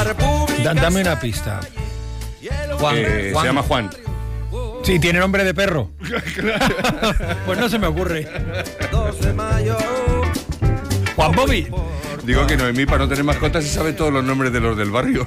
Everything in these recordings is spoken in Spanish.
Dame una pista. Juan. Se llama Juan. Sí, tiene nombre de perro. Pues no se me ocurre. Juan Bobby. Digo que Noemí, para no tener mascotas, se sabe todos los nombres de los del barrio.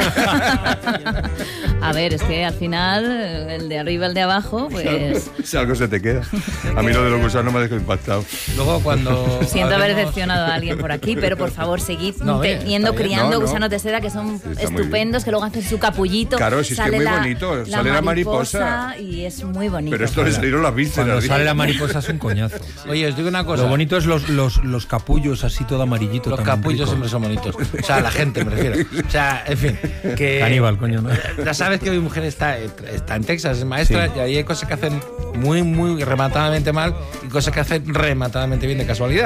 A ver, es que al final, el de arriba, el de abajo, pues... Si algo se te queda. A mí lo de los gusanos me ha dejado impactado. Luego cuando... Siento haber decepcionado a alguien por aquí, pero por favor, seguid criando gusanos de seda que son estupendos, que luego hacen su capullito. Claro, si es que es muy bonito. Sale la mariposa. Y es muy bonito. Pero esto le salieron las vísceras. Cuando sale la mariposa es un coñazo. Oye, os digo una cosa. Lo bonito es los capullos así todo amarillito. Los capullos siempre son bonitos. O sea, la gente, me refiero. O sea, en fin. Que Caníbal, coño, ¿no? Ya sabes que mi mujer está en Texas, es maestra, sí. Y ahí hay cosas que hacen muy, muy rematadamente mal y cosas que hacen rematadamente bien de casualidad.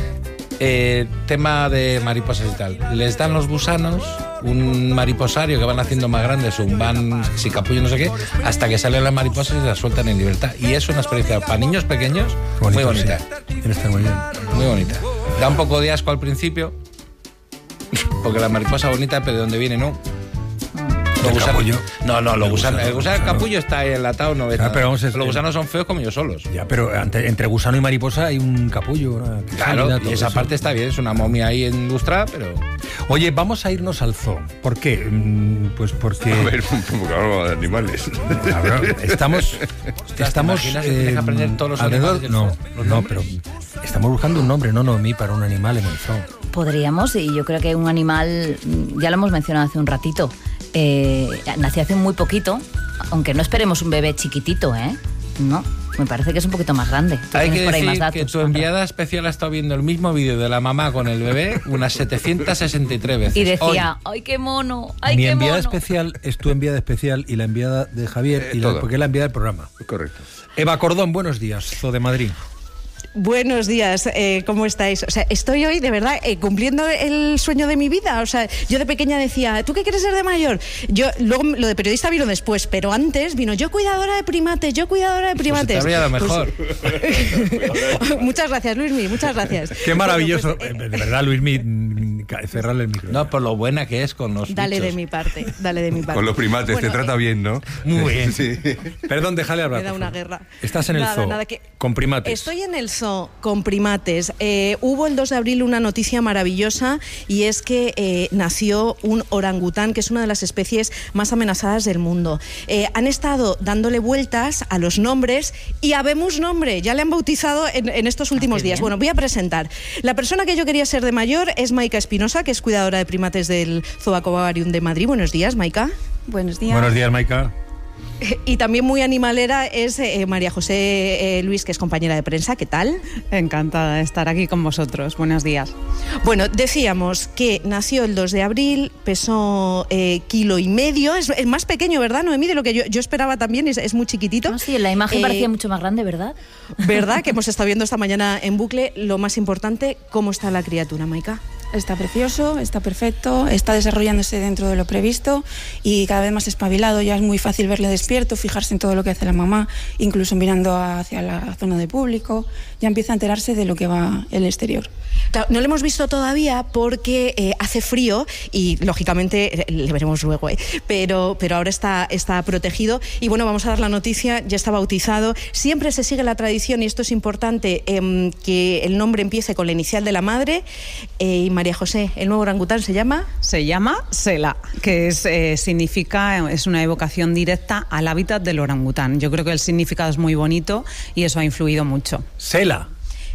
Tema de mariposas y tal. Les dan los gusanos un mariposario que van haciendo más grandes, si capullo no sé qué, hasta que salen las mariposas y las sueltan en libertad. Y es una experiencia para niños pequeños bonito, muy bonita. Sí. Está muy bien. Muy bonita. Da un poco de asco al principio, porque la mariposa bonita, pero de dónde viene, ¿no? ¿El capullo? No, los gusanos. El capullo está enlatado, no ves nada. Pero los gusanos son feos como ellos solos. Ya, pero entre gusano y mariposa hay un capullo. Claro, y esa parte está bien, es una momia ahí ilustrada, pero... Oye, vamos a irnos al zoo. ¿Por qué? Pues porque... A ver, porque hablamos de animales. Estamos ¿Tienes que aprender todos los animales del zoo? No, pero estamos buscando un nombre, no Noemí, para un animal en el zoo. Podríamos, y yo creo que un animal, ya lo hemos mencionado hace un ratito, nació hace muy poquito, aunque no esperemos un bebé chiquitito, No, me parece que es un poquito más grande. Hay que decir que tu enviada especial ha estado viendo el mismo vídeo de la mamá con el bebé unas 763 veces. Y decía, ¡ay, qué mono! ¡Ay, Mi qué enviada mono! especial es tu enviada especial y la enviada de Javier, porque es la enviada del programa. Correcto. Eva Cordón, buenos días, Zoo de Madrid. Buenos días, ¿cómo estáis? O sea, estoy hoy de verdad cumpliendo el sueño de mi vida. O sea, yo de pequeña decía, ¿tú qué quieres ser de mayor? Luego lo de periodista vino después, pero antes vino yo cuidadora de primates. Pues te habría dado mejor. Muchas gracias, Luismi, muchas gracias. Qué maravilloso, de verdad, Luismi, cerrarle el micro. No, por lo buena que es con los Dale bichos. de mi parte. Con los primates, te trata bien, ¿no? Muy bien. Sí. Perdón, déjale hablar. Me da una guerra. Estás en el zoo, con primates. Estoy en el zoo con primates. Hubo el 2 de abril una noticia maravillosa y es que nació un orangután, que es una de las especies más amenazadas del mundo. Han estado dándole vueltas a los nombres y habemos nombre, ya le han bautizado en estos últimos días. Bueno, voy a presentar. La persona que yo quería ser de mayor es Maika Espinosa, que es cuidadora de primates del Zoo Aquarium de Madrid. Buenos días, Maika. Buenos días. Buenos días, Maika. Y también muy animalera es María José Luis, que es compañera de prensa. ¿Qué tal? Encantada de estar aquí con vosotros. Buenos días. Bueno, decíamos que nació el 2 de abril, pesó 1,5 kilos. Es más pequeño, ¿verdad, Noemí? De lo que yo esperaba también, es muy chiquitito. No, sí, en la imagen parecía mucho más grande, ¿verdad? ¿Verdad? Que hemos estado viendo esta mañana en bucle. Lo más importante, ¿cómo está la criatura, Maika? Está precioso, está perfecto, está desarrollándose dentro de lo previsto y cada vez más espabilado. Ya es muy fácil verle despierto, fijarse en todo lo que hace la mamá, incluso mirando hacia la zona de público. Ya empieza a enterarse de lo que va el exterior. Claro, no lo hemos visto todavía porque hace frío y lógicamente le veremos luego, pero ahora está protegido. Y bueno, vamos a dar la noticia, ya está bautizado. Siempre se sigue la tradición, y esto es importante, que el nombre empiece con la inicial de la madre. Y María José, ¿el nuevo orangután se llama? Se llama Sela, que es una evocación directa al hábitat del orangután. Yo creo que el significado es muy bonito y eso ha influido mucho. Sela.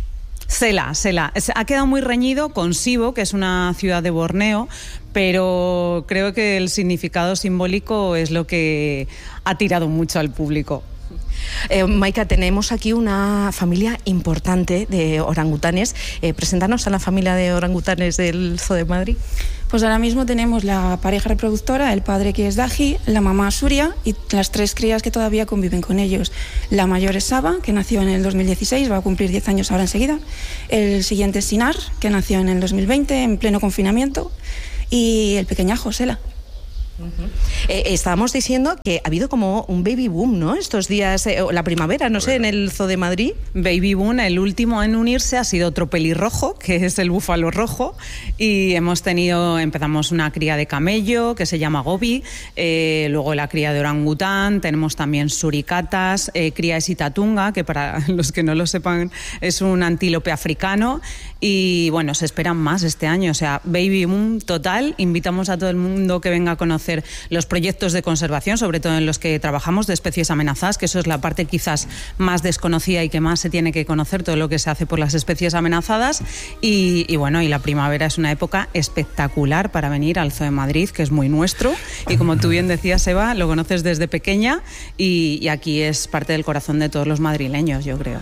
Ha quedado muy reñido con Sibo, que es una ciudad de Borneo, pero creo que el significado simbólico es lo que ha tirado mucho al público. Maika, tenemos aquí una familia importante de orangutanes. Preséntanos a la familia de orangutanes del Zoo de Madrid. Pues ahora mismo tenemos la pareja reproductora, el padre, que es Daji, la mamá Suria, y las 3 crías que todavía conviven con ellos. La mayor es Saba, que nació en el 2016, va a cumplir 10 años ahora enseguida. El siguiente es Sinar, que nació en el 2020, en pleno confinamiento. Y el pequeñajo, Sela. Estábamos diciendo que ha habido como un baby boom, ¿no? Estos días, la primavera, no sé, en el Zoo de Madrid. Baby boom, el último en unirse ha sido otro pelirrojo, que es el búfalo rojo, y empezamos una cría de camello que se llama Gobi, luego la cría de orangután, tenemos también suricatas, cría de sitatunga, que para los que no lo sepan es un antílope africano, y bueno, se esperan más este año, o sea, baby boom total. Invitamos a todo el mundo que venga a conocer los proyectos de conservación, sobre todo en los que trabajamos, de especies amenazadas, que eso es la parte quizás más desconocida y que más se tiene que conocer, todo lo que se hace por las especies amenazadas. Y bueno, y la primavera es una época espectacular para venir al Zoo de Madrid, que es muy nuestro, y como tú bien decías, Eva, lo conoces desde pequeña, y aquí es parte del corazón de todos los madrileños, yo creo.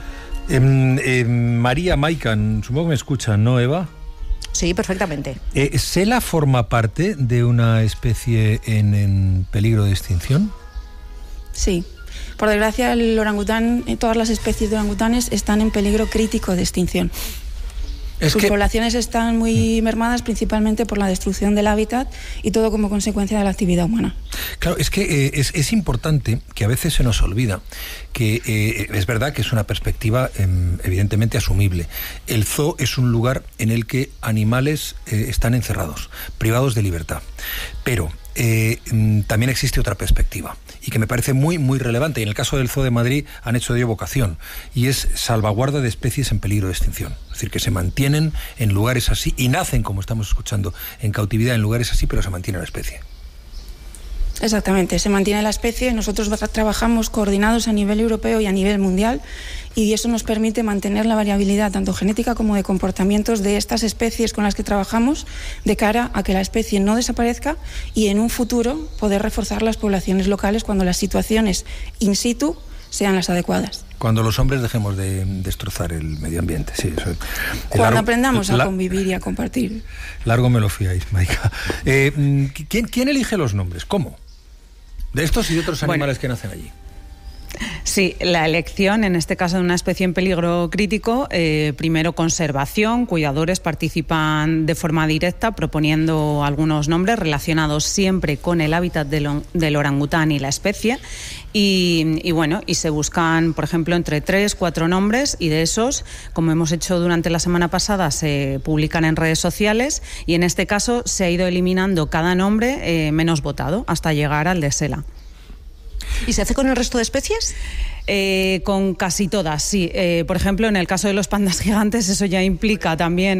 María Maican, supongo que me escuchan, ¿no, Eva? Sí, perfectamente. ¿Sela forma parte de una especie en peligro de extinción? Sí. Por desgracia, el orangután, todas las especies de orangutanes están en peligro crítico de extinción. Sus poblaciones están muy mermadas principalmente por la destrucción del hábitat y todo como consecuencia de la actividad humana. Claro, es que es importante, que a veces se nos olvida, que es verdad que es una perspectiva evidentemente asumible. El zoo es un lugar en el que animales están encerrados, privados de libertad. Pero también existe otra perspectiva y que me parece muy, muy relevante. Y en el caso del Zoo de Madrid han hecho de ello vocación, y es salvaguarda de especies en peligro de extinción. Es decir, que se mantienen en lugares así y nacen, como estamos escuchando, en cautividad en lugares así, pero se mantiene la especie. Exactamente, se mantiene la especie. Nosotros trabajamos coordinados a nivel europeo y a nivel mundial, y eso nos permite mantener la variabilidad tanto genética como de comportamientos de estas especies con las que trabajamos, de cara a que la especie no desaparezca y en un futuro poder reforzar las poblaciones locales cuando las situaciones in situ sean las adecuadas. Cuando los hombres dejemos de destrozar el medio ambiente, sí. Eso, cuando aprendamos a convivir y a compartir. Largo me lo fiáis, Maica. ¿Quién elige los nombres? ¿Cómo? De estos y de otros animales que nacen allí. Sí, la elección, en este caso de una especie en peligro crítico, primero conservación, cuidadores participan de forma directa proponiendo algunos nombres relacionados siempre con el hábitat del orangután y la especie, y bueno, y se buscan, por ejemplo, entre 3, 4 nombres, y de esos, como hemos hecho durante la semana pasada, se publican en redes sociales, y en este caso se ha ido eliminando cada nombre menos votado hasta llegar al de Sela. ¿Y se hace con el resto de especies? Con casi todas, sí. Por ejemplo, en el caso de los pandas gigantes, eso ya implica también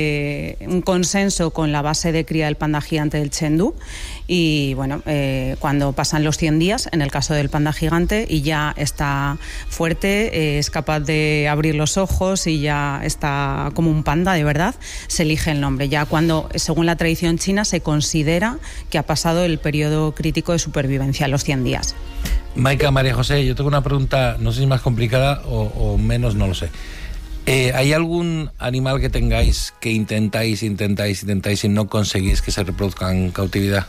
un consenso con la base de cría del panda gigante del Chengdu. Y bueno, cuando pasan los 100 días, en el caso del panda gigante, y ya está fuerte, es capaz de abrir los ojos y ya está como un panda de verdad, se elige el nombre. Ya cuando, según la tradición china, se considera que ha pasado el periodo crítico de supervivencia, los 100 días. Maica, María José, yo tengo una pregunta, no sé si más complicada o menos, no lo sé. ¿Hay algún animal que tengáis que intentáis y no conseguís que se reproduzca en cautividad?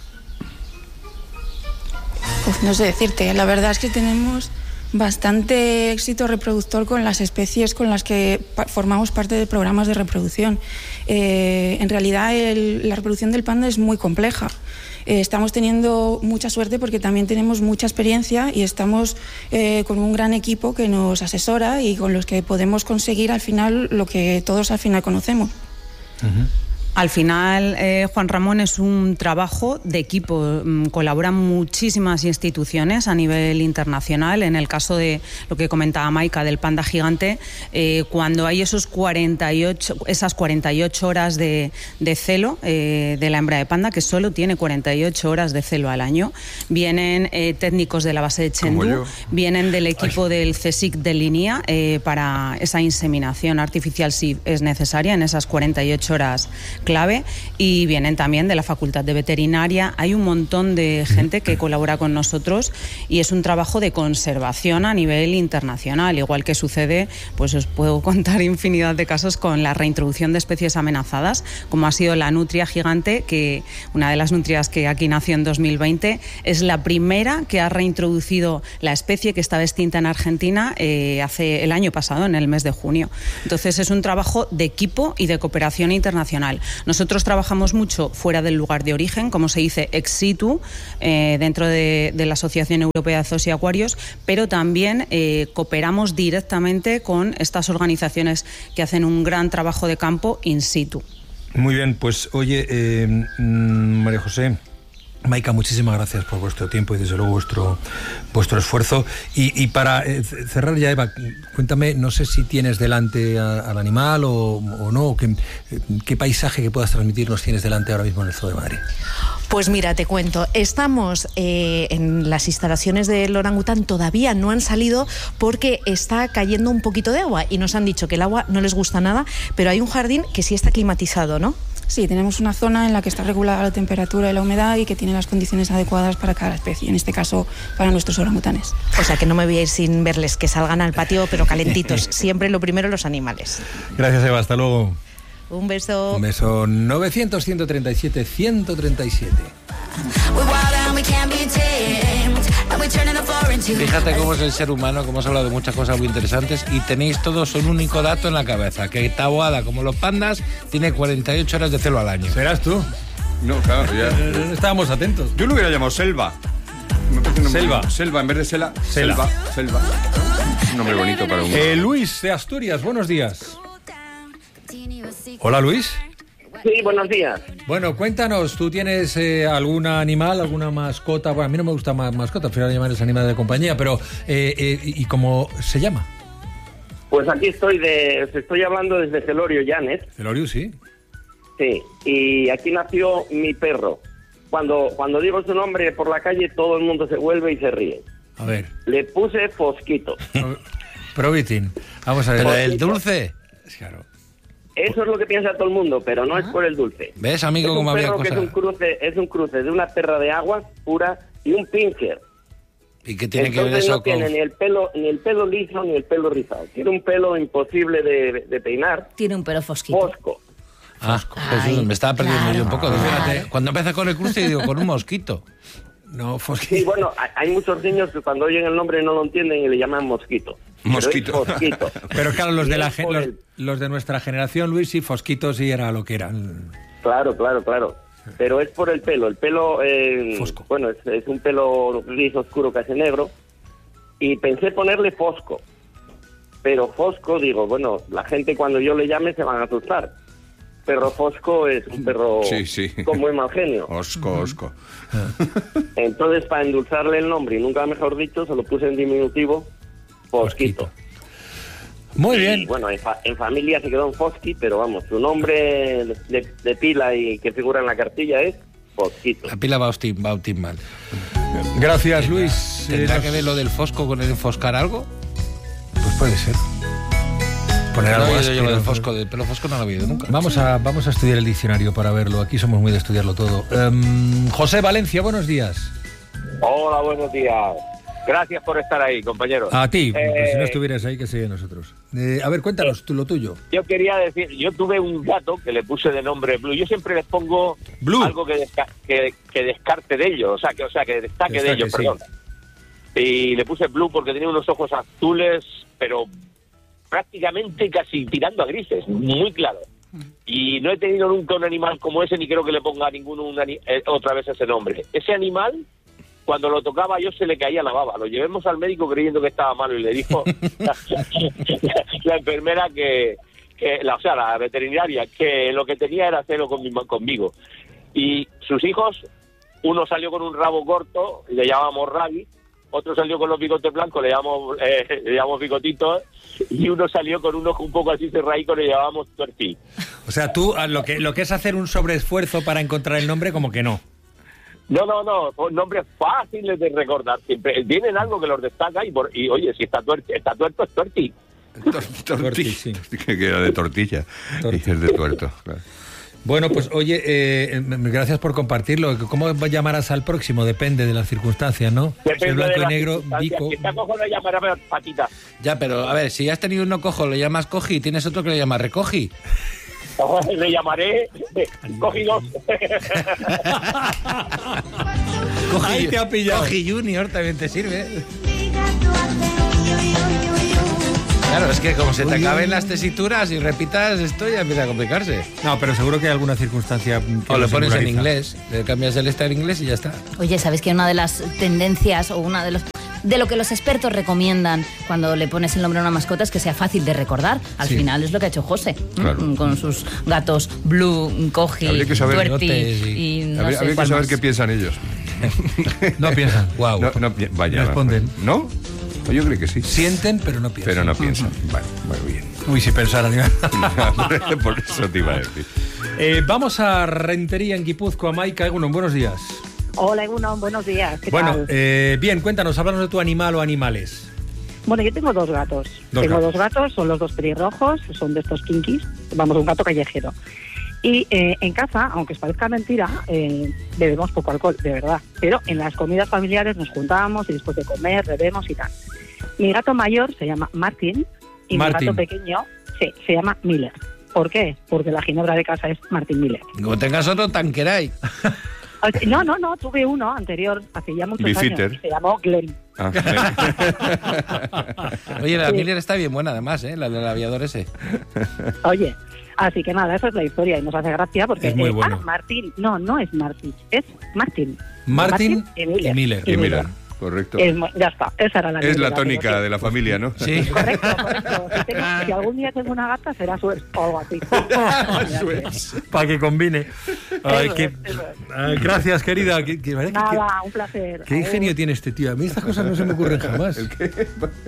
Pues no sé decirte, la verdad es que tenemos bastante éxito reproductor con las especies con las que formamos parte de programas de reproducción. En realidad la reproducción del panda es muy compleja. Estamos teniendo mucha suerte porque también tenemos mucha experiencia y estamos con un gran equipo que nos asesora y con los que podemos conseguir al final lo que todos al final conocemos. Uh-huh. Al final, Juan Ramón, es un trabajo de equipo. Colaboran muchísimas instituciones a nivel internacional. En el caso de lo que comentaba Maica del panda gigante, cuando hay esas 48 horas de celo de la hembra de panda, que solo tiene 48 horas de celo al año, vienen técnicos de la base de Chengdu, vienen del equipo del CSIC de Linia para esa inseminación artificial si es necesaria en esas 48 horas clave, y vienen también de la Facultad de Veterinaria. Hay un montón de gente que colabora con nosotros y es un trabajo de conservación a nivel internacional, igual que sucede, pues os puedo contar infinidad de casos con la reintroducción de especies amenazadas, como ha sido la nutria gigante, que una de las nutrias que aquí nació en 2020 es la primera que ha reintroducido la especie, que estaba extinta en Argentina hace el año pasado, en el mes de junio. Entonces es un trabajo de equipo y de cooperación internacional. Nosotros trabajamos mucho fuera del lugar de origen, como se dice, ex situ, dentro de la Asociación Europea de Zoos y Acuarios, pero también cooperamos directamente con estas organizaciones que hacen un gran trabajo de campo in situ. Muy bien, pues oye, María José, Maika, muchísimas gracias por vuestro tiempo y desde luego vuestro esfuerzo. Y para cerrar ya, Eva, cuéntame, no sé si tienes delante al animal o no, ¿qué paisaje que puedas transmitirnos tienes delante ahora mismo en el Zoo de Madrid? Pues mira, te cuento, estamos en las instalaciones del orangután, todavía no han salido porque está cayendo un poquito de agua y nos han dicho que el agua no les gusta nada, pero hay un jardín que sí está climatizado, ¿no? Sí, tenemos una zona en la que está regulada la temperatura y la humedad y que tiene las condiciones adecuadas para cada especie, en este caso para nuestros orangutanes. O sea que no me voy a ir sin verles, que salgan al patio pero calentitos, siempre lo primero los animales. Gracias, Eva, hasta luego. Un beso. Un beso. 900-137-137. Fíjate cómo es el ser humano, como hemos hablado de muchas cosas muy interesantes y tenéis todos un único dato en la cabeza, que Taboada, como los pandas, tiene 48 horas de celo al año. ¿Serás tú? No, claro, ya. Estábamos atentos. Yo lo hubiera llamado Selva. Me parece un nombre Selva. bonito. Selva, en vez de Selva. Selva. Un nombre bonito para un... Luis de Asturias, buenos días. Hola, Luis. Sí, buenos días. Bueno, cuéntanos, ¿tú tienes algún animal, alguna mascota? Bueno, a mí no me gusta mascota, prefiero llamarles animales de compañía, pero ¿y cómo se llama? Pues aquí estoy hablando desde Celorio, Llanes. Celorio, sí. Sí, y aquí nació mi perro. Cuando digo su nombre por la calle, todo el mundo se vuelve y se ríe. A ver. Le puse Fosquito. Probitin. Vamos a ver. ¿Pero el dulce? Claro. Eso es lo que piensa todo el mundo, pero no es por el dulce. ¿Ves, amigo, cómo había cosas? Es un cruce de una perra de agua pura y un pincher. ¿Y qué tiene Entonces que ver eso no tiene ni el pelo liso ni el pelo rizado. Tiene un pelo imposible de peinar. Tiene un pelo fosquito. Fosco. Jesús, me estaba perdiendo claro, yo un poco. claro. Cuando empieza con el cruce, digo, con un mosquito. No, Fosquito. Sí, bueno, hay muchos niños que cuando oyen el nombre no lo entienden y le llaman mosquito. Mosquito. Pero es Fosquito. Pero claro, los Y los de nuestra generación, Luis, sí, Fosquito sí era lo que era. Claro. Pero es por el pelo. El pelo, Fosco. bueno, es un pelo gris oscuro, casi negro. Y pensé ponerle Fosco. Pero Fosco, digo, bueno, la gente cuando yo le llame se van a asustar. Pero Fosco es un perro sí. con muy mal genio. Osco. Entonces, para endulzarle el nombre, y nunca mejor dicho, se lo puse en diminutivo, Fosquito. Muy bien. Y bueno, en familia se quedó en Fosqui, pero vamos, su nombre de pila y que figura en la cartilla es Fosquito. La pila bautismal. Gracias, Luis. ¿Tendrá que ver lo del fosco con el enfoscar algo? Pues puede ser. Poner No algo he oído yo lo del áspero. fosco, del pelo fosco no lo he oído nunca. Vamos a estudiar el diccionario para verlo. Aquí somos muy de estudiarlo todo. José Valencia, buenos días. Hola, buenos días. Gracias por estar ahí, compañeros. A ti, pues si no estuvieras ahí, que sería nosotros. A ver, cuéntanos tú lo tuyo. Yo quería decir, yo tuve un gato que le puse de nombre Blue. Yo siempre les pongo Blue. algo que descarte de ellos, o sea, que destaque de ellos, sí. perdón. Y le puse Blue porque tenía unos ojos azules, pero prácticamente casi tirando a grises, muy claro. Y no he tenido nunca un animal como ese, ni creo que le ponga a ninguno otra vez ese nombre. Ese animal, cuando lo tocaba yo, se le caía la baba. Lo llevemos al médico creyendo que estaba malo y le dijo la enfermera la veterinaria, que lo que tenía era celo conmigo. Y sus hijos, uno salió con un rabo corto, le llamamos Rabi, otro salió con los bigotes blancos, le llamamos bigotitos, y uno salió con un ojo un poco así cerradico, le llamamos Tuerti. O sea, tú lo que es hacer un sobreesfuerzo para encontrar el nombre, como que no. No, son nombres fáciles de recordar. Siempre tienen algo que los destaca y oye, si está tuerto, es Tuerti. Tortilla. Sí. Que era de tortilla. Y es de tuerto, claro. Bueno, pues oye, gracias por compartirlo. ¿Cómo llamarás al próximo? Depende de las circunstancias, ¿no? Depende si es blanco de y las negro, circunstancias. Vico. Si está cojo, le llamará Patita. Ya, pero a ver, si has tenido uno cojo, le llamas cogi, y tienes otro que le llamas recogi. Le llamaré Cogidos. Ahí te ha pillado. Cogi Junior también te sirve. Claro, es que como se te acaben las tesituras y repitas esto ya empieza a complicarse. No, pero seguro que hay alguna circunstancia que O lo pones en singulariza. inglés, le cambias el esta en inglés y ya está. Oye, ¿sabes que una de las tendencias o una de lo que los expertos recomiendan cuando le pones el nombre a una mascota es que sea fácil de recordar? Al final es lo que ha hecho José, Claro. con sus gatos Blue, Coji, Habría que saber- Tuerti y no Habría sé que cuál saber más. qué piensan ellos. No piensan. Guau. No, vaya. Responden. ¿No? Yo creo que sí. Sienten, pero no piensan. Pero no piensan. Vale, muy bien. Uy, si pensaran. Por eso te iba a decir. Vamos a Rentería, en Guipúzcoa. Maika Egunon, buenos días. Hola, Egunon, buenos días. ¿Qué Bueno, tal? bien, cuéntanos, háblanos de tu animal o animales. Bueno, yo tengo dos gatos. Dos gatos, son los dos pelirrojos, son de estos kinkis. Vamos, un gato callejero. Y en casa, aunque os parezca mentira, bebemos poco alcohol, de verdad. Pero en las comidas familiares nos juntamos y después de comer bebemos y tal. Mi gato mayor se llama Martin y Martin. mi gato pequeño se llama Miller. ¿Por qué? Porque la ginebra de casa es Martin Miller. Como tengas otro, Tanqueray. No, tuve uno anterior, hace ya muchos Beefeater. años. Se llamó Glenn. Ah, Oye, la Sí. Miller está bien buena además, ¿eh? La del aviador ese. Oye, así que nada, esa es la historia y nos hace gracia porque... Es muy bueno. Martín, no es Martín, es Martín. Martin y y Miller. y mira, correcto. Ya está, esa era la Es la anécdota, tónica pero de la familia, ¿no? Sí. Correcto. Si algún día tengo una gata, será Suez o algo así. Para que combine. Ay, Eso qué- es, eso es. Ay, gracias, querida. Nada, un placer. Qué ingenio tiene este tío. A mí estas cosas no se me ocurren jamás. ¿El qué?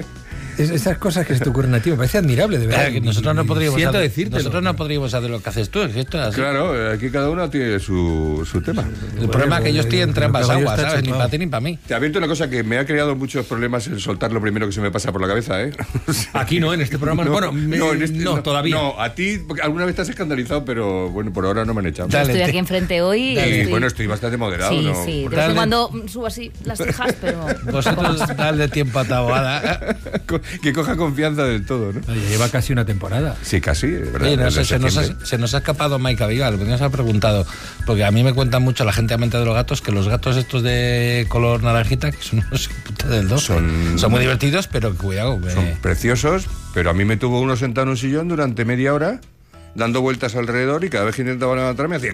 Esas cosas que se te ocurren a ti me parece admirable, de verdad. Que nosotros no podríamos Siento hacer, decírtelo. nosotros no podríamos hacer lo que haces tú, es que esto es así. Claro, aquí cada uno tiene su tema. El problema es que yo estoy entre ambas caballo aguas, está ¿sabes? Ni chupado. para ti ni para mí. Te advierto una cosa que me ha creado muchos problemas el soltar lo primero que se me pasa por la cabeza, ¿eh? Aquí no, en este programa no. Bueno, no, todavía. No, a ti, porque alguna vez te has escandalizado, pero bueno, por ahora no me han echado. Dale. Estoy aquí enfrente hoy y Y estoy... bueno, estoy bastante moderado, Sí, ¿no? sí, de vez Dale. en cuando subo así las cejas, pero... Vosotros dadle tiempo a Taboada. Que coja confianza del todo, ¿no? Oye, lleva casi una temporada. Sí, casi, de verdad. Oye, no desde sé, septiembre. se nos ha escapado Maika Vigal, porque nos ha preguntado, porque a mí me cuentan mucho la gente amante de los gatos, que los gatos estos de color naranjita, que son unos puta del dos, son muy divertidos, pero cuidado. Son preciosos, pero a mí me tuvo uno sentado en un sillón durante media hora, dando vueltas alrededor, y cada vez que intentaba levantarme hacía...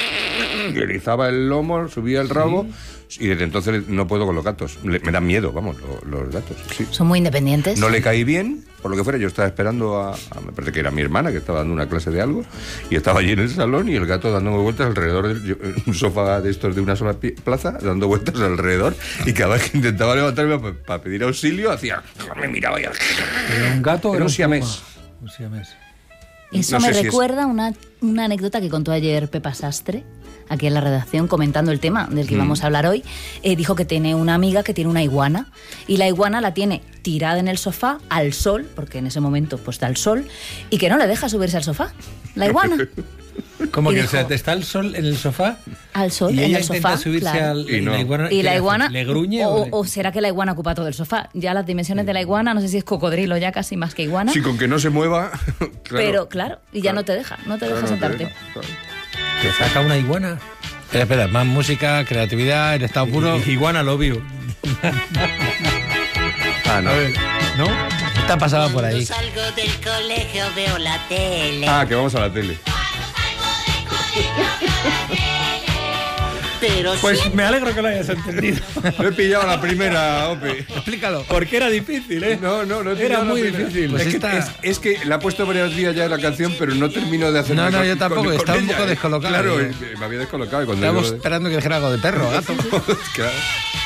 y erizaba el lomo, subía el rabo, y desde entonces no puedo con los gatos. Me dan miedo, vamos, los gatos. Sí. Son muy independientes. No le caí bien, por lo que fuera. Yo estaba esperando me parece que era mi hermana, que estaba dando una clase de algo, y estaba allí en el salón y el gato dándome vueltas alrededor de un sofá de estos de una sola plaza, dando vueltas alrededor, y cada vez que intentaba levantarme para pedir auxilio, hacía... me miraba y... ¿Era un gato o Era era un un siamés. puma? Un siamés. Eso No me sé si recuerda una anécdota que contó ayer Pepa Sastre, aquí en la redacción, comentando el tema del que íbamos a hablar hoy. Dijo que tiene una amiga que tiene una iguana, y la iguana la tiene tirada en el sofá al sol, porque en ese momento pues da el sol, y que no le deja subirse al sofá, la iguana. Como Y que dijo- está el sol en el sofá Al sol, y en ella el intenta sofá. subirse claro. al... Y no. Y la iguana, ¿Le gruñe o será que la iguana ocupa todo el sofá? Ya las dimensiones de la iguana, no sé si es cocodrilo ya casi más que iguana. Sí, con que no se mueva... claro. Pero claro, y ya Claro. no te deja Claro, no te sentarte. deja, claro. Que saca una iguana. Espera, más música, creatividad, en estado puro. Iguana lobio. Ah, no. ¿No? Está pasada por ahí. Salgo del colegio, veo la tele. Ah, que vamos a la tele. Pero Pues me alegro que lo hayas entendido. Lo he pillado a la primera, Ope. Explícalo. Porque era difícil, ¿eh? No, he Era pillado muy la primera. difícil. Pues es, que, esta- es que la he puesto varios días ya la canción, pero no termino de hacer No, nada no, yo tampoco, estaba un ella, poco descolocado. Claro, Yo- me había descolocado. Y cuando Estábamos digo- esperando que dijera algo de perro, gato. Claro.